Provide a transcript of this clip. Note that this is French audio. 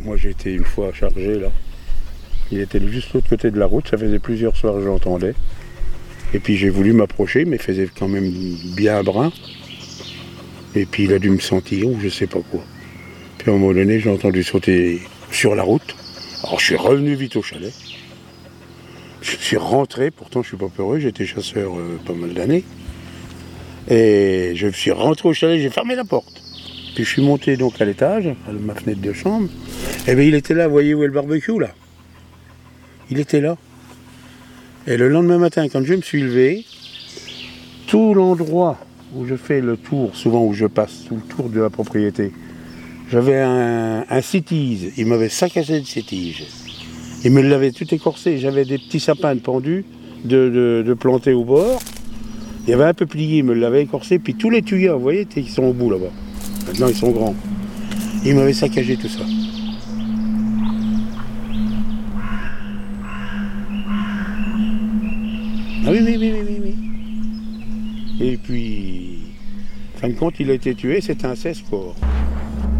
Moi j'ai été une fois chargé là. Il était juste de l'autre côté de la route, ça faisait plusieurs soirs que je l'entendais. Et puis j'ai voulu m'approcher, mais il faisait quand même bien brun. Et puis il a dû me sentir ou je sais pas quoi. Puis à un moment donné, j'ai entendu sauter sur la route. Alors je suis revenu vite au chalet. Je suis rentré, pourtant je suis pas peureux, j'étais chasseur pas mal d'années. Et je suis rentré au chalet, j'ai fermé la porte. Puis je suis monté donc à l'étage, à ma fenêtre de chambre. Et bien il était là, vous voyez où est le barbecue là? Il était là. Et le lendemain matin, quand je me suis levé, tout l'endroit où je fais le tour, souvent où je passe, tout le tour de la propriété, j'avais un cytise, il m'avait saccagé de cytise. Il me l'avait tout écorcé, j'avais des petits sapins pendus de plantés au bord. Il y avait un peuplier, il me l'avait écorcé, puis tous les tuyaux, vous voyez, ils sont au bout là-bas. Maintenant ils sont grands. Il m'avait saccagé tout ça. Ah oui. Et puis, en fin de compte, il a été tué, c'était un 16 corps.